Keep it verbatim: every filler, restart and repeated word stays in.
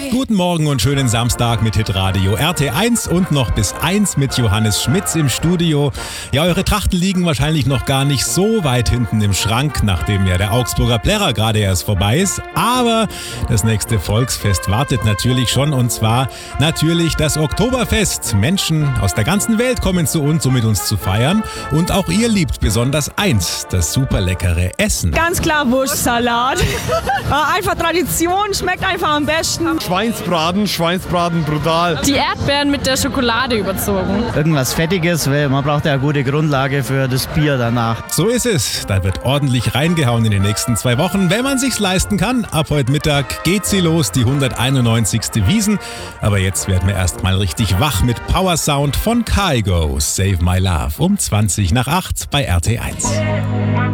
Guten Morgen und schönen Samstag mit Hitradio R T eins und noch bis eins mit Johannes Schmitz im Studio. Ja, eure Trachten liegen wahrscheinlich noch gar nicht so weit hinten im Schrank, nachdem ja der Augsburger Plärrer gerade erst vorbei ist. Aber das nächste Volksfest wartet natürlich schon, und zwar natürlich das Oktoberfest. Menschen aus der ganzen Welt kommen zu uns, um mit uns zu feiern. Und auch ihr liebt besonders eins, das super leckere Essen. Ganz klar Wurstsalat. Einfach Tradition, schmeckt einfach am besten. Schweinsbraten, Schweinsbraten brutal. Die Erdbeeren mit der Schokolade überzogen. Irgendwas Fettiges, weil man braucht ja eine gute Grundlage für das Bier danach. So ist es. Da wird ordentlich reingehauen in den nächsten zwei Wochen, wenn man sich's leisten kann. Ab heute Mittag geht sie los, die hunderteinundneunzigste Wiesn. Aber jetzt werden wir erstmal richtig wach mit Power Sound von Kygo. Save My Love um zwanzig nach acht bei R T eins.